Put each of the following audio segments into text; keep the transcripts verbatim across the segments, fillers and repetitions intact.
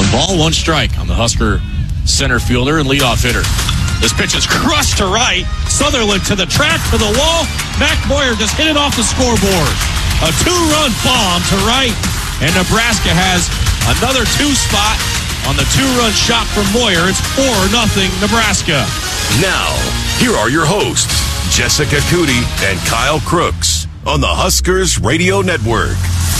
ball, one strike on the Husker center fielder and leadoff hitter. This pitch is crushed to right. Sutherland to the track, to the wall. Mac Moyer just hit it off the scoreboard. A two-run bomb to right, and Nebraska has another two spot on the two-run shot from Moyer. It's four nothing Nebraska. Now, here are your hosts, Jessica Cootie and Kyle Crooks on the Huskers Radio Network.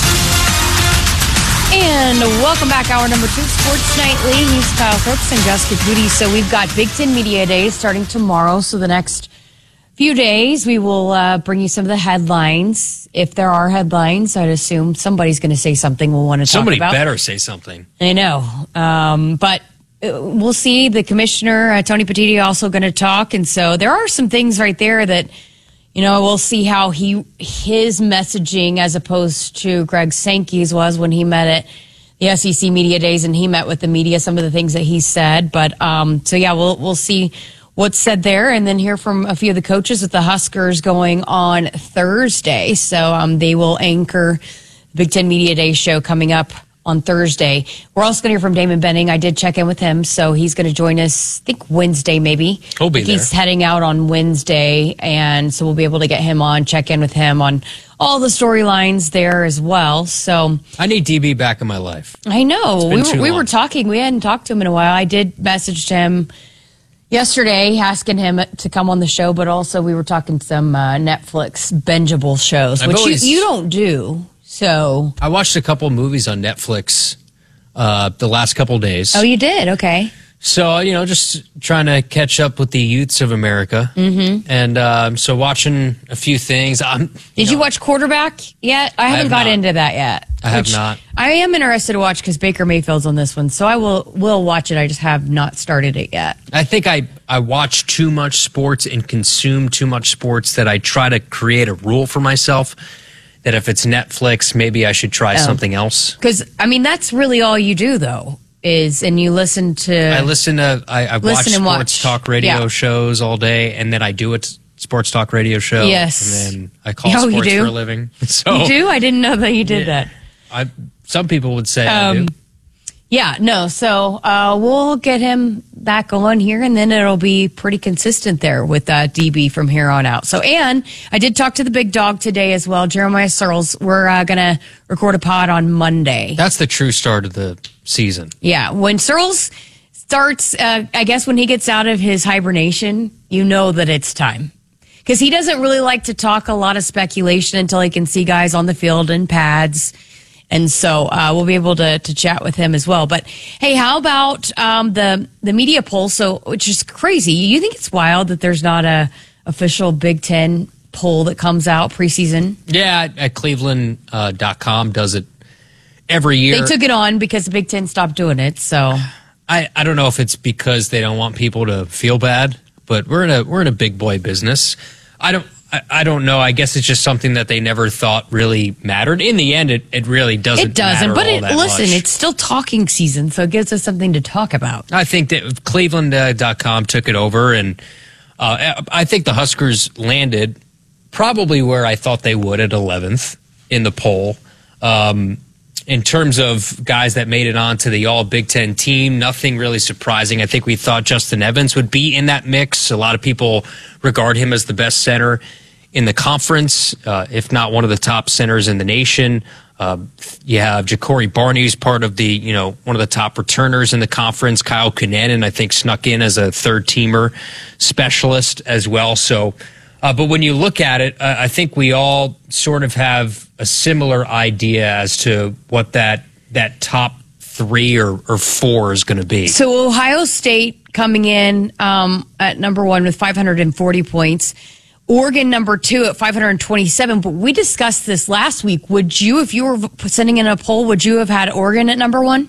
And welcome back, hour number two, Sports Nightly. He's Kyle Crooks and Jessica Cootie. So we've got Big Ten Media Days starting tomorrow. So the next few days, we will uh, bring you some of the headlines. If there are headlines, I'd assume somebody's going to say something we'll want to Somebody talk about. Somebody better say something. I know. Um, but we'll see. The commissioner, uh, Tony Petitti, also going to talk. And so there are some things right there that, you know, we'll see how he his messaging as opposed to Greg Sankey's was when he met at the S E C Media Days and he met with the media, some of the things that he said. But um, so, yeah, we'll we'll see what's said there and then hear from a few of the coaches with the Huskers going on Thursday. So um, they will anchor the Big Ten Media Day show coming up on Thursday. We're also going to hear from Damon Benning. I did check in with him, so he's going to join us, I think, Wednesday maybe. He'll be there. He's heading out on Wednesday, and so we'll be able to get him on, check in with him on all the storylines there as well. So I need D B back in my life. I know. We were, we long. were talking. We hadn't talked to him in a while. I did message him yesterday asking him to come on the show, but also we were talking some uh, Netflix bingeable shows, I've which always, you, you don't do. So I watched a couple movies on Netflix uh, the last couple days. Oh, you did? Okay. So, you know, just trying to catch up with the youths of America. Mm-hmm. And um, so watching a few things. I'm, you Did know, you watch Quarterback yet? I haven't have got not. into that yet. I have not. I am interested to watch because Baker Mayfield's on this one. So I will will watch it. I just have not started it yet. I think I, I watch too much sports and consume too much sports that I try to create a rule for myself that if it's Netflix, maybe I should try Oh. something else. Because, I mean, that's really all you do, though, is, and you listen to... I listen to, I, I watch Listen and sports watch. talk radio Yeah. shows all day, and then I do a t- sports talk radio show. Yes. And then I call Oh, you sports do? for a living. So You do? I didn't know that you did Yeah. that. I, some people would say I Um, do. Yeah, no, so uh, we'll get him back on here, and then it'll be pretty consistent there with uh, D B from here on out. So, and I did talk to the big dog today as well, Jeremiah Searles. We're uh, going to record a pod on Monday. That's the true start of the season. Yeah, when Searles starts, uh, I guess when he gets out of his hibernation, you know that it's time. Because he doesn't really like to talk a lot of speculation until he can see guys on the field in pads. And so uh, we'll be able to to chat with him as well. But hey, how about um, the the media poll? So, which is crazy. You think it's wild that there's not a official Big Ten poll that comes out preseason? Yeah, at, at Cleveland dot com does it every year. They took it on because the Big Ten stopped doing it. So I, I don't know if it's because they don't want people to feel bad, but we're in a we're in a big boy business. I don't. I, I don't know. I guess it's just something that they never thought really mattered. In the end, it, it really doesn't. it doesn't. matter But all it, that listen, much. it's still talking season, so it gives us something to talk about. I think that Cleveland dot com took it over, and uh, I think the Huskers landed probably where I thought they would at eleventh in the poll. Um, in terms of guys that made it onto the all Big Ten team, nothing really surprising. I think we thought Justin Evans would be in that mix. A lot of people regard him as the best center in the conference, uh, if not one of the top centers in the nation. Uh, you have Ja'Cory Barney, who's part of the, you know, one of the top returners in the conference. Kyle Kunanen, I think, snuck in as a third-teamer specialist as well. So, uh, but when you look at it, uh, I think we all sort of have a similar idea as to what that that top three or, or four is going to be. So Ohio State coming in um, at number one with five hundred forty points. Oregon number two at five hundred twenty-seven. But we discussed this last week. Would you, if you were sending in a poll, would you have had Oregon at number one?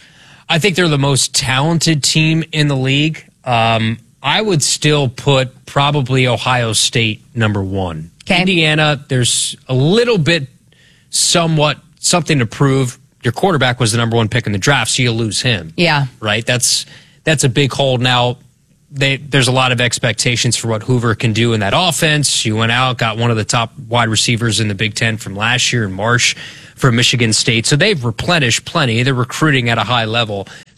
I think they're the most talented team in the league. Um, I would still put probably Ohio State number one. Okay. Indiana, there's a little bit, somewhat, something to prove. Your quarterback was the number one pick in the draft, so you lose him. Yeah. Right? That's that's a big hole. Now, they, there's a lot of expectations for what Hoover can do in that offense. You went out, got one of the top wide receivers in the Big Ten from last year in Marsh from Michigan State. So they've replenished plenty. They're recruiting at a high level.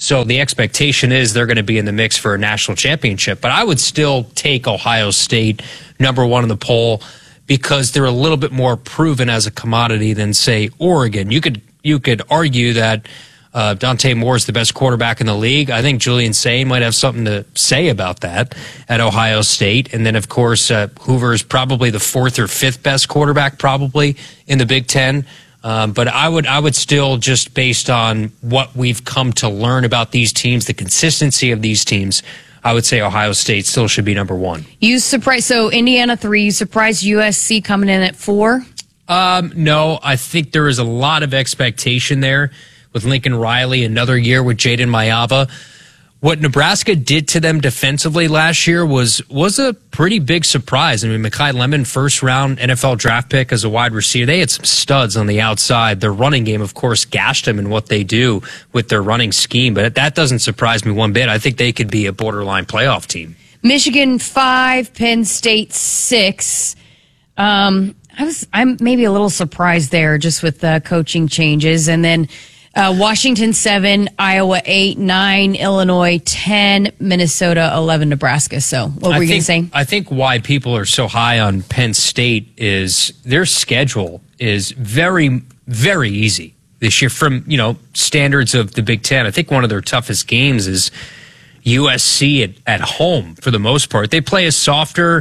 So the expectation is they're going to be in the mix for a national championship. But I would still take Ohio State number one in the poll because they're a little bit more proven as a commodity than, say, Oregon. You could you could argue that uh, Dante Moore is the best quarterback in the league. I think Julian Sain might have something to say about that at Ohio State. And then, of course, uh, Hoover is probably the fourth or fifth best quarterback probably in the Big Ten. Um, but I would I would still, just based on what we've come to learn about these teams, the consistency of these teams, I would say Ohio State still should be number one. You surprised, so Indiana three, you surprised U S C coming in at four? Um, no, I think there is a lot of expectation there with Lincoln Riley, another year with Jaden Mayava. What Nebraska did to them defensively last year was was a pretty big surprise. I mean, Mekhi Lemon, first round N F L draft pick as a wide receiver. They had some studs on the outside. Their running game, of course, gashed them in what they do with their running scheme. But that doesn't surprise me one bit. I think they could be a borderline playoff team. Michigan five, Penn State six. Um, I was I'm maybe a little surprised there just with the coaching changes, and then. Uh, Washington seven, Iowa eight, nine, Illinois ten, Minnesota eleven, Nebraska. So what were you going to say? I think why people are so high on Penn State is their schedule is very, very easy this year from, you know, standards of the Big Ten. I think one of their toughest games is U S C at, at home for the most part. They play a softer,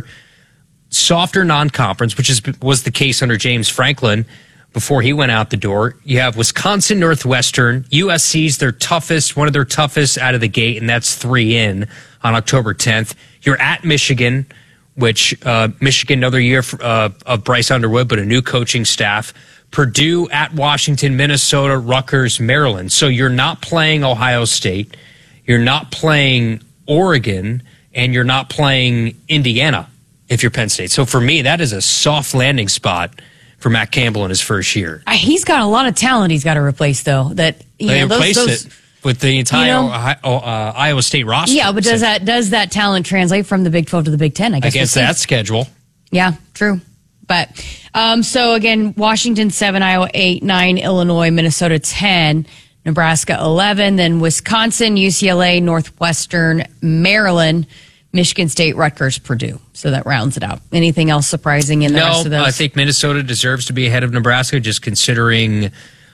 softer non-conference, which is was the case under James Franklin. Before he went out the door, you have Wisconsin, Northwestern, U S C's their toughest, one of their toughest out of the gate, and that's three in on October tenth. You're at Michigan, which uh, Michigan, another year for, uh, of Bryce Underwood, but a new coaching staff. Purdue, at Washington, Minnesota, Rutgers, Maryland. So you're not playing Ohio State, you're not playing Oregon, and you're not playing Indiana if you're Penn State. So for me, that is a soft landing spot for Matt Campbell in his first year. Uh, he's got a lot of talent he's got to replace, though. That you they know, those, replaced those, it with the entire you know, Ohio, uh, Iowa State roster. Yeah, but does so, that does that talent translate from the Big twelve to the Big Ten? I guess against we'll that schedule. Yeah, true. But um, so again, Washington seven, Iowa eight, nine, Illinois, Minnesota ten, Nebraska eleven, then Wisconsin, U C L A, Northwestern, Maryland, Michigan State, Rutgers, Purdue. So that rounds it out. Anything else surprising in the no, rest of those? I think Minnesota deserves to be ahead of Nebraska, just considering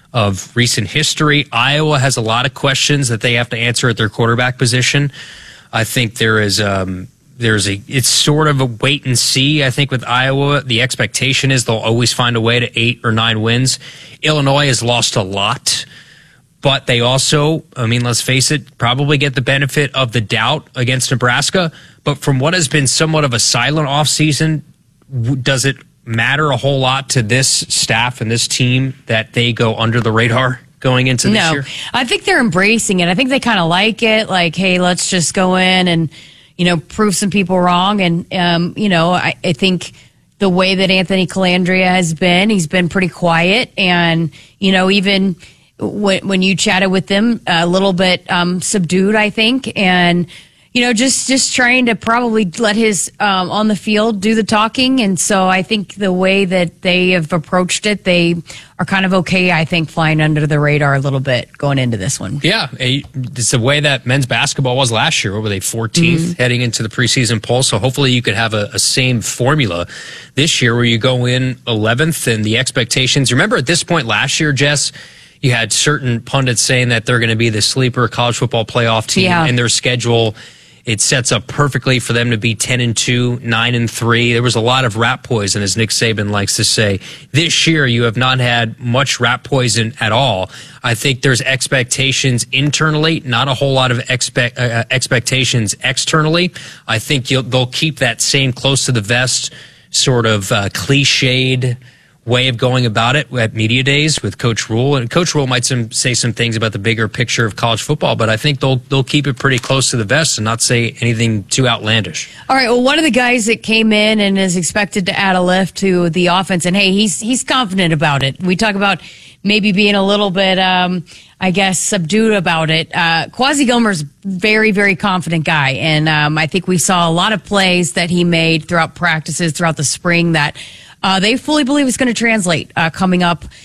of recent history. Iowa has a lot of questions that they have to answer at their quarterback position. I think there is um, there's a it's sort of a wait and see. I think with Iowa, the expectation is they'll always find a way to eight or nine wins. Illinois has lost a lot. But they also, I mean, let's face it, probably get the benefit of the doubt against Nebraska. But from what has been somewhat of a silent offseason, does it matter a whole lot to this staff and this team that they go under the radar going into this no, year? I think they're embracing it. I think they kind of like it. Like, hey, let's just go in and, you know, prove some people wrong. And, um, you know, I, I think the way that Anthony Calandria has been, he's been pretty quiet. And, you know, even when, when you chatted with them, a little bit um, subdued, I think, and you know, just just trying to probably let his um, on the field do the talking. And so I think the way that they have approached it, they are kind of okay, I think, flying under the radar a little bit going into this one. Yeah, it's the way that men's basketball was last year. Were they fourteenth mm-hmm. heading into the preseason poll? So hopefully you could have a, a same formula this year where you go in eleventh and the expectations. Remember at this point last year, Jess, you had certain pundits saying that they're going to be the sleeper college football playoff team yeah. in their schedule. It sets up perfectly for them to be ten and two, nine and three. There was a lot of rat poison, as Nick Saban likes to say. This year, you have not had much rat poison at all. I think there's expectations internally, not a whole lot of expect, uh, expectations externally. I think you'll, they'll keep that same close to the vest sort of uh, cliched way of going about it at media days with Coach Rule, and Coach Rule might some, say some things about the bigger picture of college football, but I think they'll they'll keep it pretty close to the vest and not say anything too outlandish. All right. Well, one of the guys that came in and is expected to add a lift to the offense, and hey, he's he's confident about it. We talk about maybe being a little bit, um, I guess, subdued about it. Uh, Quasi Gilmer's very, very confident guy, and um, I think we saw a lot of plays that he made throughout practices throughout the spring that. Uh, they fully believe it's going to translate uh, coming up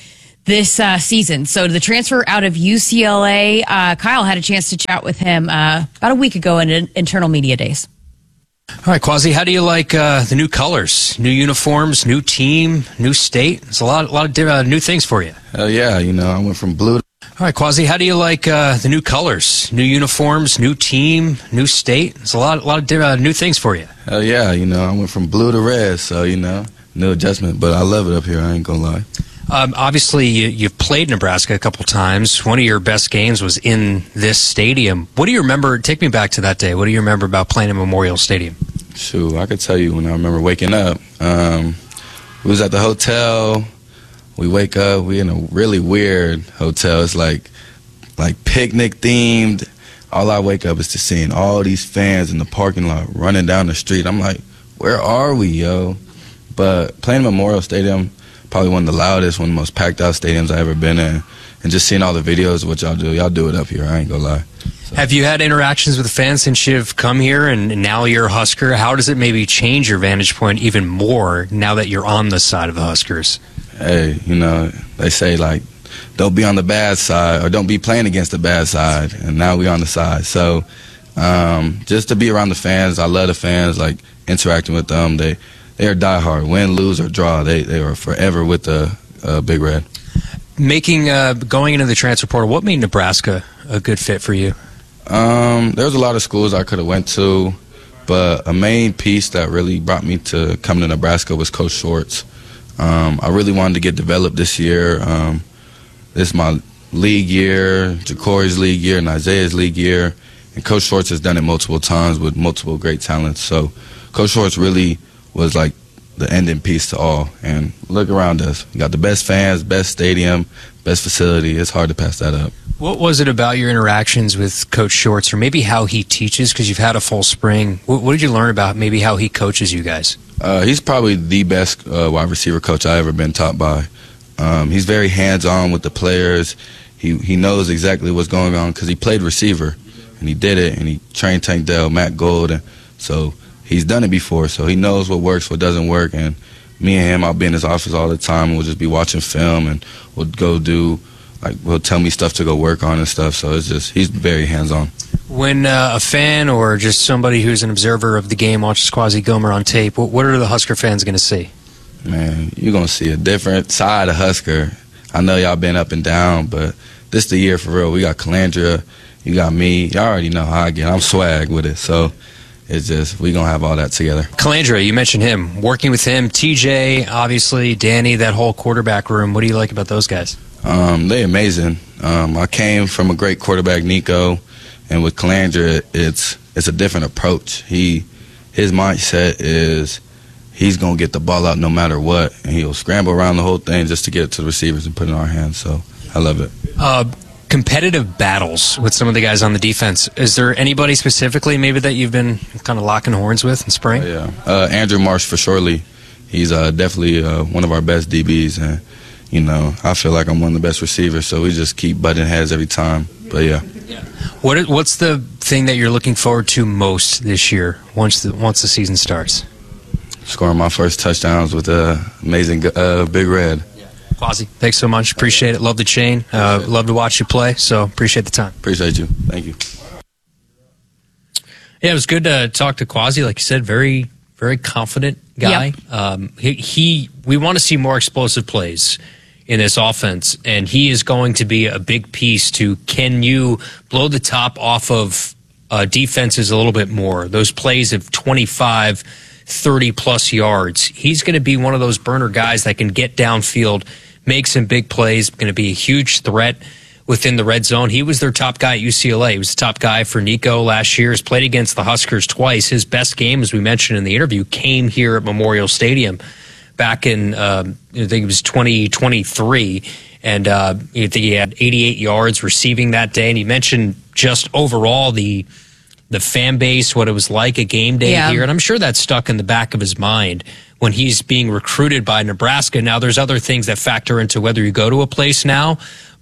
this uh, season. So the transfer out of U C L A, uh, Kyle had a chance to chat with him uh, about a week ago in in internal media days. All right, Quasi, how do you like uh, the new colors, new uniforms, new team, new state? It's a lot, a lot of uh, new things for you. Hell yeah, you know, I went from blue to... All right, Quasi, how do you like uh, the new colors, new uniforms, new team, new state? It's a lot, a lot of uh, new things for you. Hell yeah, you know, I went from blue to red, so, you know, new adjustment, but I love it up here, I ain't gonna lie. Um, obviously, you, you've played Nebraska a couple times. One of your best games was in this stadium. What do you remember? Take me back to that day. What do you remember about playing in Memorial Stadium? Shoot, I could tell you when I remember waking up. Um, we was at the hotel. We wake up. We in a really weird hotel. It's like like picnic themed. All I wake up is to seeing all these fans in the parking lot running down the street. I'm like, where are we, yo? But playing Memorial Stadium, probably one of the loudest, one of the most packed out stadiums I've ever been in. And just seeing all the videos of what y'all do, y'all do it up here, I ain't gonna lie. So. Have you had interactions with fans since you've come here and now you're a Husker? How does it maybe change your vantage point even more now that you're on the side of the Huskers? Hey, you know, they say, like, don't be on the bad side or don't be playing against the bad side. And now we're on the side. So um, just to be around the fans, I love the fans, like, interacting with them. They they are diehard. Win, lose, or draw. They, they are forever with the uh, Big Red. Making uh, going into the transfer portal, what made Nebraska a good fit for you? Um, there was a lot of schools I could have went to, but a main piece that really brought me to come to Nebraska was Coach Schwartz. Um, I really wanted to get developed this year. Um, this is my league year, Ja'Cory's league year, and Isaiah's league year, and Coach Schwartz has done it multiple times with multiple great talents. So Coach Schwartz really was like the ending piece to all. And look around us. We got the best fans, best stadium, best facility. It's hard to pass that up. What was it about your interactions with Coach Schwartz, or maybe how he teaches, because you've had a full spring? What, what did you learn about maybe how he coaches you guys? Uh, he's probably the best uh, wide receiver coach I ever been taught by. Um, he's very hands-on with the players. He he knows exactly what's going on because he played receiver, and he did it, and he trained Tank Dell, Matt Gold, and so he's done it before, so he knows what works, what doesn't work. And me and him, I'll be in his office all the time, and we'll just be watching film, and we'll go do, like, he'll tell me stuff to go work on and stuff. So it's just, he's very hands-on. When uh, a fan or just somebody who's an observer of the game watches Quasi Gomer on tape, what, what are the Husker fans going to see? Man, you're going to see a different side of Husker. I know y'all been up and down, but this is the year for real. We got Calandria, you got me. Y'all already know how I get. I'm swag with it, so it's just, we going to have all that together. Calandria, you mentioned him. Working with him, T J, obviously, Danny, that whole quarterback room. What do you like about those guys? Um, they're amazing. Um, I came from a great quarterback, Nico, and with Calandria, it's it's a different approach. He his mindset is he's gonna get the ball out no matter what, and he'll scramble around the whole thing just to get it to the receivers and put it in our hands. So I love it. Uh, competitive battles with some of the guys on the defense. Is there anybody specifically maybe that you've been kind of locking horns with in spring? Oh, yeah, uh, Andrew Marsh for surely. He's uh, definitely uh, one of our best D Bs, and you know, I feel like I'm one of the best receivers, so we just keep butting heads every time. But yeah. yeah. What is, what's the thing that you're looking forward to most this year once the once the season starts? Scoring my first touchdowns with uh, amazing uh, Big Red. Yeah. Quasi, thanks so much. Appreciate it. Love the chain. Uh, love to watch you play. So appreciate the time. Appreciate you. Thank you. Yeah, it was good to talk to Quasi. Like you said, very very confident guy. Yep. Um, he, he we want to see more explosive plays in this offense, and he is going to be a big piece to, can you blow the top off of uh, defenses a little bit more? Those plays of twenty-five, thirty plus yards. He's going to be one of those burner guys that can get downfield, make some big plays, going to be a huge threat within the red zone. He was their top guy at U C L A. He was the top guy for Nico last year. He's played against the Huskers twice. His best game, as we mentioned in the interview, came here at Memorial Stadium back in, um, I think it was twenty twenty-three, and uh, I think he had eighty-eight yards receiving that day. And he mentioned just overall the the fan base, what it was like a game day yeah. here, and I'm sure that's stuck in the back of his mind when he's being recruited by Nebraska. Now, there's other things that factor into whether you go to a place now,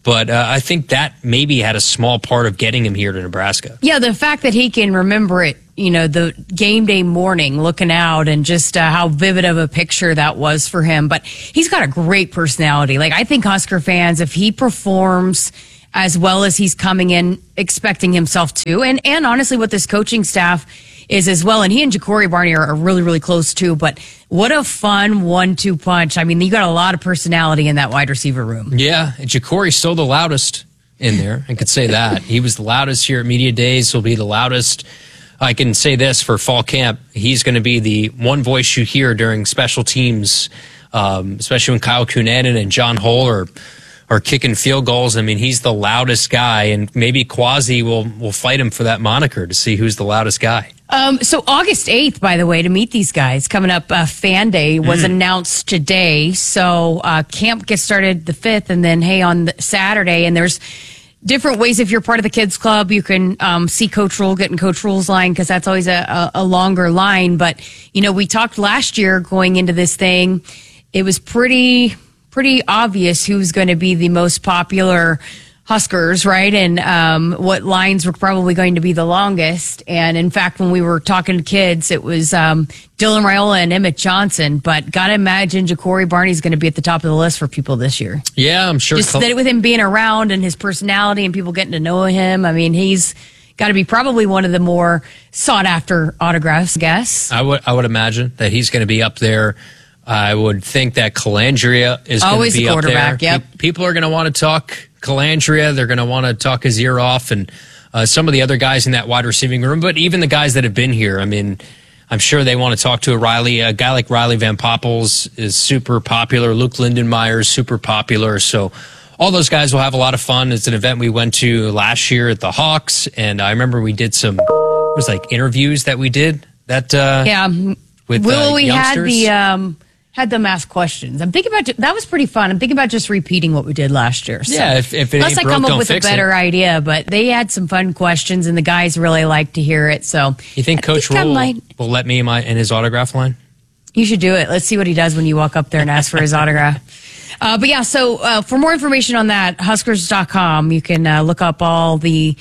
But uh, I think that maybe had a small part of getting him here to Nebraska. Yeah, the fact that he can remember it, you know, the game day morning, looking out, and just uh, how vivid of a picture that was for him. But he's got a great personality. Like, I think Husker fans, if he performs as well as he's coming in expecting himself to, and, and honestly what this coaching staff is as well, and he and Ja'Cory Barney are, are really, really close too, but what a fun one two punch. I mean, you got a lot of personality in that wide receiver room. Yeah, and Ja'Cory's still the loudest in there. I could say that. He was the loudest here at Media Days. He'll be the loudest. I can say this for fall camp. He's going to be the one voice you hear during special teams, um, especially when Kyle Cunanan and John Hull are are kicking field goals. I mean, he's the loudest guy, and maybe Quasi will will fight him for that moniker to see who's the loudest guy. Um, so August eighth, by the way, to meet these guys coming up, uh, Fan Day was mm. announced today. So uh, camp gets started the fifth, and then hey on the Saturday, and there's different ways. If you're part of the kids club, you can um, see Coach Rule, get in Coach Rule's line, because that's always a, a, a longer line. But you know, we talked last year going into this thing, it was pretty pretty obvious who's going to be the most popular Huskers, right? And um, what lines were probably going to be the longest. And in fact, when we were talking to kids, it was um, Dylan Raiola and Emmett Johnson. But gotta imagine Ja'Cory Barney's going to be at the top of the list for people this year. Yeah, I'm sure. Just Col- that with him being around and his personality and people getting to know him. I mean, he's got to be probably one of the more sought after autographs, I guess. I would, I would imagine that he's going to be up there. I would think that Calandria is going to be up there. Yep. Pe- people are going to want to talk Calandria. They're going to want to talk his ear off, and uh, some of the other guys in that wide receiving room, but even the guys that have been here. I mean, I'm sure they want to talk to a Riley. A guy like Riley Van Poppels is super popular. Luke Lindenmeyer is super popular. So all those guys will have a lot of fun. It's an event we went to last year at the Hawks, and I remember we did some, it was like interviews that we did. That uh, yeah, with Will, uh, we youngsters. had the. Um Had them ask questions. I'm thinking about that was pretty fun. I'm thinking about just repeating what we did last year. So. Yeah, if, if it unless ain't I broke, come up don't with a fix better it. idea, but they had some fun questions, and the guys really like to hear it. So You think I Coach think I Rule might- will let me in, my, in his autograph line? You should do it. Let's see what he does when you walk up there and ask for his autograph. Uh, but yeah, so uh, for more information on that, Huskers dot com, you can uh, look up all the.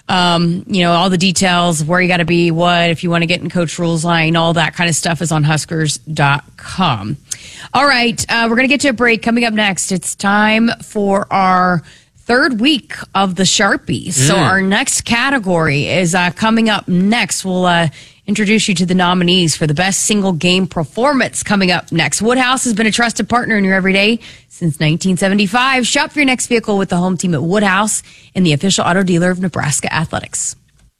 Um, you know, all the details, where you got to be, what, if you want to get in Coach Rule's line, all that kind of stuff is on Huskers dot com. All right, uh, we're going to get to a break. Coming up next, it's time for our third week of the Sharpies. Mm. So our next category is uh, coming up next. We'll uh, introduce you to the nominees for the best single game performance coming up next. Woodhouse has been a trusted partner in your everyday since nineteen seventy-five. Shop for your next vehicle with the home team at Woodhouse and the official auto dealer of Nebraska Athletics.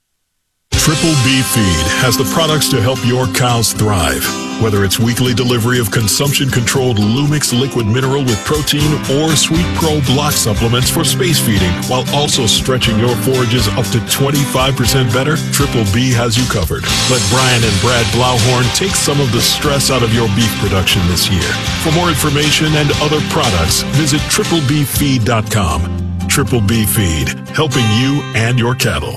Triple B Feed has the products to help your cows thrive. Whether it's weekly delivery of consumption-controlled Lumix liquid mineral with protein or Sweet Pro block supplements for space feeding, while also stretching your forages up to twenty-five percent better, Triple B has you covered. Let Brian and Brad Blauhorn take some of the stress out of your beef production this year. For more information and other products, visit triple b feed dot com. Triple B Feed, helping you and your cattle.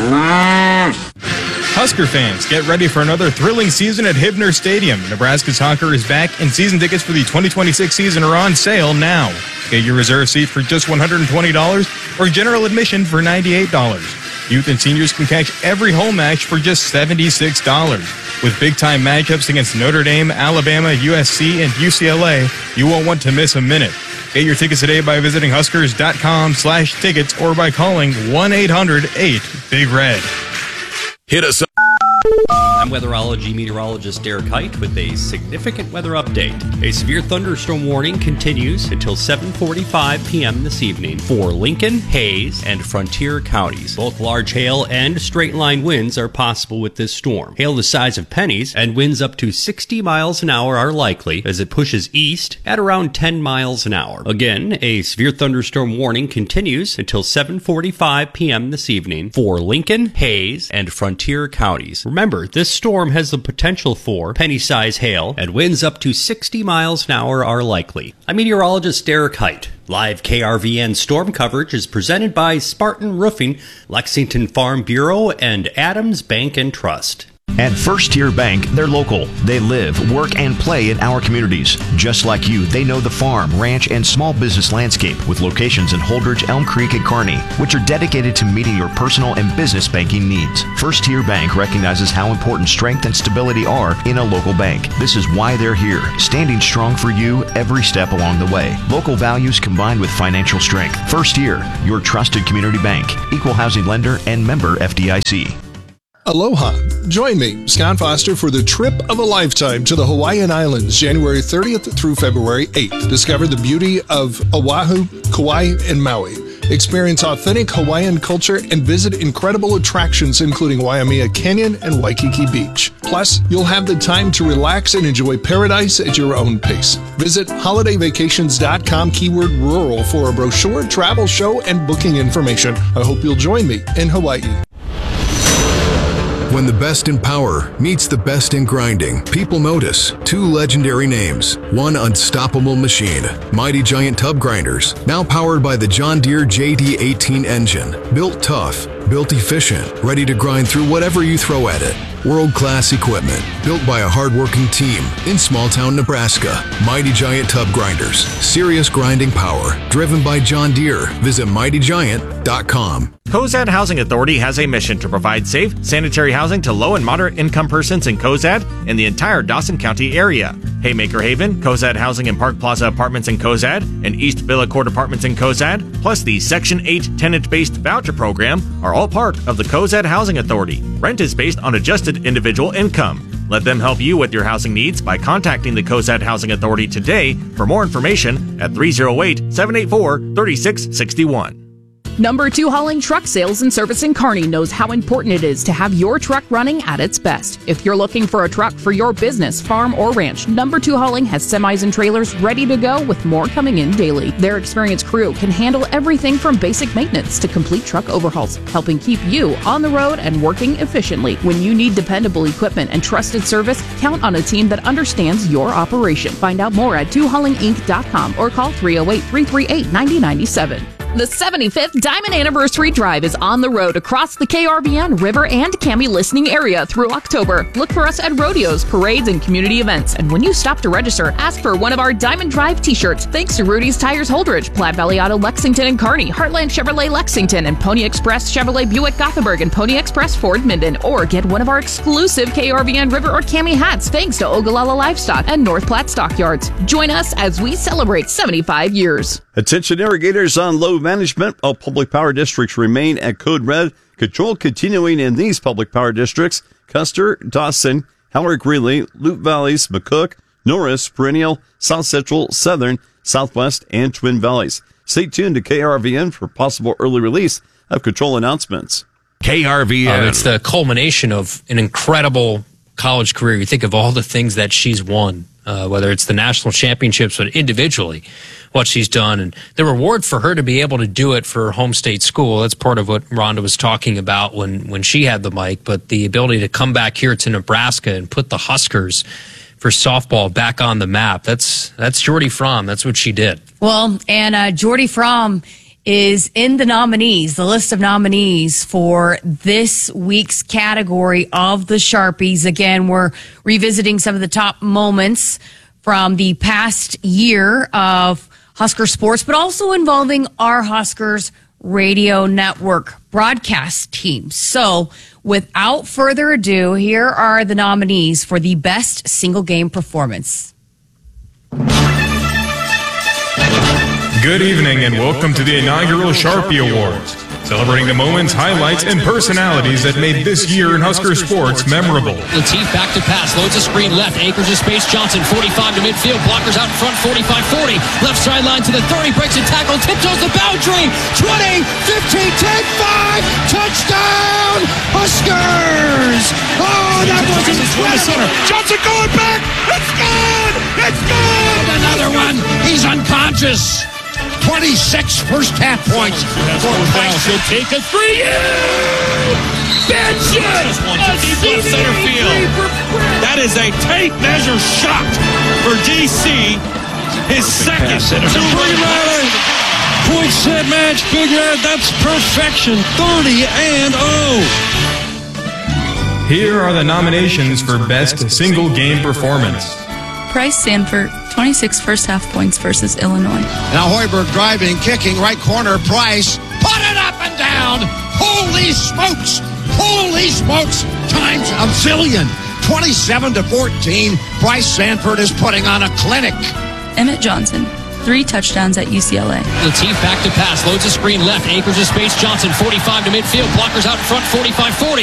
Husker fans, get ready for another thrilling season at Hibner Stadium. Nebraska's Husker is back, and season tickets for the twenty twenty-six season are on sale now. Get your reserve seat for just one hundred twenty dollars or general admission for ninety-eight dollars. Youth and seniors can catch every home match for just seventy-six dollars. With big-time matchups against Notre Dame, Alabama, U S C, and U C L A, you won't want to miss a minute. Get your tickets today by visiting huskers dot com slash tickets or by calling one eight hundred eight big red. Hit us up. I'm weatherology meteorologist Derek Height with a significant weather update. A severe thunderstorm warning continues until seven forty-five p.m. this evening for Lincoln, Hayes, and Frontier counties. Both large hail and straight-line winds are possible with this storm. Hail the size of pennies and winds up to sixty miles an hour are likely as it pushes east at around ten miles an hour. Again, a severe thunderstorm warning continues until seven forty-five p.m. this evening for Lincoln, Hayes, and Frontier counties. Remember, this storm has the potential for penny-size hail, and winds up to sixty miles an hour are likely. I'm meteorologist Derek Height. Live K R V N storm coverage is presented by Spartan Roofing, Lexington Farm Bureau, and Adams Bank and Trust. At First Tier Bank, they're local. They live, work, and play in our communities. Just like you, they know the farm, ranch, and small business landscape with locations in Holdridge, Elm Creek, and Kearney, which are dedicated to meeting your personal and business banking needs. First Tier Bank recognizes how important strength and stability are in a local bank. This is why they're here, standing strong for you every step along the way. Local values combined with financial strength. First Tier, your trusted community bank. Equal housing lender and member F D I C. Aloha. Join me, Scott Foster, for the trip of a lifetime to the Hawaiian Islands, January thirtieth through February eighth. Discover the beauty of Oahu, Kauai, and Maui. Experience authentic Hawaiian culture and visit incredible attractions including Waimea Canyon and Waikiki Beach. Plus, you'll have the time to relax and enjoy paradise at your own pace. Visit holiday vacations dot com keyword rural for a brochure, travel show, and booking information. I hope you'll join me in Hawaii. When the best in power meets the best in grinding, people notice two legendary names, one unstoppable machine, Mighty Giant Tub Grinders, now powered by the John Deere J D eighteen engine, built tough, built efficient, ready to grind through whatever you throw at it. World-class equipment, built by a hard-working team in small-town Nebraska. Mighty Giant Tub Grinders, serious grinding power, driven by John Deere. Visit mighty giant dot com. Cozad Housing Authority has a mission to provide safe, sanitary housing to low and moderate income persons in Cozad and the entire Dawson County area. Haymaker Haven, Cozad Housing and Park Plaza Apartments in Cozad, and East Villa Court Apartments in Cozad, plus the Section eight tenant-based voucher program are all part of the Cozad Housing Authority. Rent is based on adjusted individual income. Let them help you with your housing needs by contacting the Cozad Housing Authority today for more information at three oh eight, seven eight four, three six six one. Number two Hauling Truck Sales and Service in Kearney knows how important it is to have your truck running at its best. If you're looking for a truck for your business, farm, or ranch, Number two Hauling has semis and trailers ready to go with more coming in daily. Their experienced crew can handle everything from basic maintenance to complete truck overhauls, helping keep you on the road and working efficiently. When you need dependable equipment and trusted service, count on a team that understands your operation. Find out more at two hauling inc dot com or call three oh eight, three three eight, nine oh nine seven. The seventy-fifth Diamond Anniversary Drive is on the road across the K R V N, River, and Cami listening area through October. Look for us at rodeos, parades, and community events. And when you stop to register, ask for one of our Diamond Drive t-shirts. Thanks to Rudy's Tires Holdridge, Platte Valley Auto Lexington and Kearney, Heartland Chevrolet Lexington, and Pony Express Chevrolet Buick Gothenburg, and Pony Express Ford Minden. Or get one of our exclusive K R V N, River, or Cami hats thanks to Ogallala Livestock and North Platte Stockyards. Join us as we celebrate seventy-five years. Attention irrigators on load management. All public power districts remain at code red. Control continuing in these public power districts: Custer, Dawson, Howard Greeley, Loup Valleys, McCook, Norris, Perennial, South Central, Southern, Southwest, and Twin Valleys. Stay tuned to K R V N for possible early release of control announcements. K R V N. Uh, it's the culmination of an incredible college career. You think of all the things that she's won, uh, whether it's the national championships, but individually, what she's done. And the reward for her to be able to do it for her home state school, that's part of what Rhonda was talking about when, when she had the mic, but the ability to come back here to Nebraska and put the Huskers for softball back on the map. That's, that's Jordy Fromm. That's what she did. Well, and uh, Jordy Fromm is in the nominees, the list of nominees for this week's category of the Sharpies. Again, we're revisiting some of the top moments from the past year of Husker sports, but also involving our Huskers radio network broadcast team. So without further ado, here are the nominees for the best single game performance. Good evening and welcome to the inaugural Sharpie Awards, celebrating the moments, highlights, and personalities that made this year in Husker sports memorable. Latif back to pass, loads a screen left, acres of space, Johnson, forty-five to midfield, blockers out in front, forty-five forty, left sideline to the thirty, breaks a tackle, tiptoes the boundary, twenty, fifteen, ten, five, touchdown, Huskers! Oh, that was incredible! Johnson going back, it's good, it's good! And another one, he's unconscious. twenty-six first half points for Price. He'll take a three. Benson! A deep center field. That is a tape measure shot for D C. His second. Big Red. Point set match. Big Red. That's perfection. thirty and oh. Here are the nominations for Best Single Game Performance. Price Sanford, twenty-six first half points versus Illinois. Now Hoiberg driving, kicking, right corner, Price. Put it up and down. Holy smokes. Holy smokes. Times a zillion. twenty-seven to fourteen. Bryce Sanford is putting on a clinic. Emmett Johnson, three touchdowns at U C L A. Latif back to pass, loads a screen left, acres of space. Johnson, forty-five to midfield, blockers out in front, forty-five forty.